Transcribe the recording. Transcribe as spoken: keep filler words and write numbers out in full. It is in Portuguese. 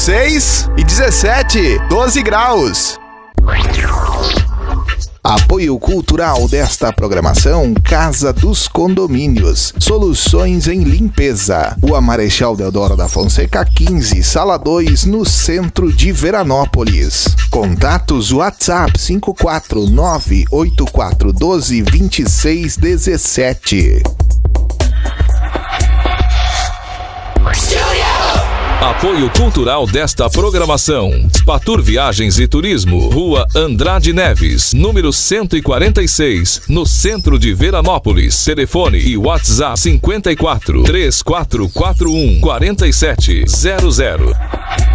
seis e dezessete, doze graus. Apoio cultural desta programação: Casa dos Condomínios, soluções em limpeza. Rua Marechal Deodoro da Fonseca quinze, sala dois, no centro de Veranópolis. Contatos WhatsApp cinco quatro nove oito quatro um dois dois seis um sete. Apoio cultural desta programação: Spatur Viagens e Turismo, Rua Andrade Neves, número cento e quarenta e seis, no centro de Veranópolis. Telefone e WhatsApp cinquenta e quatro, três quatro quatro um, quatro sete zero zero.